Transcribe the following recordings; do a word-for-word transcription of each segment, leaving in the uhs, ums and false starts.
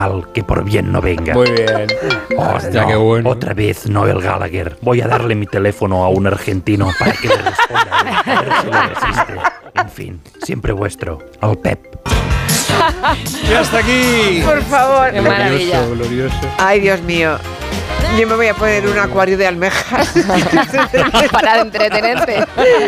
mal que por bien no venga. Muy bien. Oh, Hostia, no, qué bueno. Otra vez Noel Gallagher. Voy a darle mi teléfono a un argentino para que le responda a ver si lo resiste. En fin, siempre vuestro, al Pep. Y hasta aquí. Por favor. Qué maravilla. Glorioso, glorioso. Ay, Dios mío. Yo me voy a poner un acuario de almejas. Para entretenerte.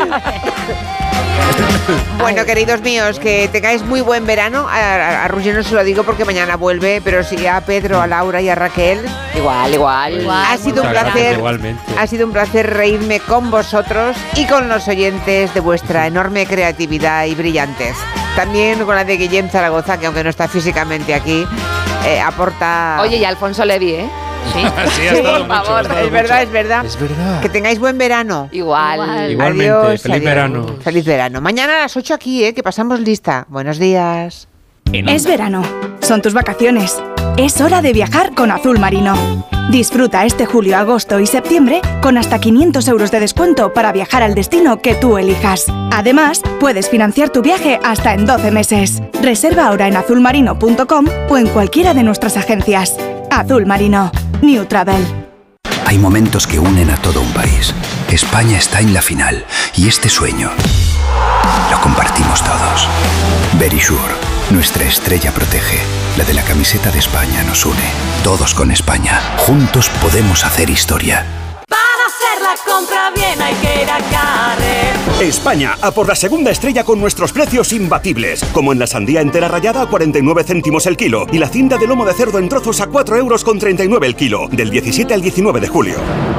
Bueno, queridos míos, que tengáis muy buen verano. A, a, a Roger no se lo digo porque mañana vuelve, pero sí a Pedro, a Laura y a Raquel. Igual, igual. Igual. Ha sido un Muchas gracias, placer. igualmente. Ha sido un placer reírme con vosotros y con los oyentes de vuestra enorme creatividad y brillantez. También con la de Guillem Zaragoza, que aunque no está físicamente aquí, eh, aporta... Oye, y Alfonso Levi, ¿eh? Sí. Sí, ha estado por mucho, ha favor, estado es mucho. verdad, es verdad. Es verdad. Que tengáis buen verano. Igual. Igual. Igualmente, Adiós, feliz adiós. verano. Feliz verano. Mañana a las ocho aquí, ¿eh? Que pasamos lista. Buenos días. Es verano, son tus vacaciones. Es hora de viajar con Azul Marino. Disfruta este julio, agosto y septiembre con hasta quinientos euros de descuento para viajar al destino que tú elijas. Además, puedes financiar tu viaje hasta en doce meses. Reserva ahora en azul marino punto com o en cualquiera de nuestras agencias. Azul Marino. New Travel. Hay momentos que unen a todo un país. España está en la final y este sueño lo compartimos todos. Verisure, nuestra estrella protege. La de la camiseta de España nos une. Todos con España. Juntos podemos hacer historia. Para hacer la compra bien hay que ir a Carrefour. España, a por la segunda estrella con nuestros precios imbatibles. Como en la sandía entera rallada a cuarenta y nueve céntimos el kilo y la cinta de lomo de cerdo en trozos a cuatro euros con treinta y nueve el kilo. Del diecisiete al diecinueve de julio.